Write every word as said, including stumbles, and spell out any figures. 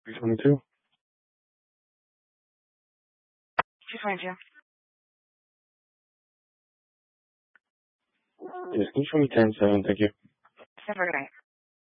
three twenty-two. two twenty-two. Yes, can you show me ten seven? Thank you. Have a good night.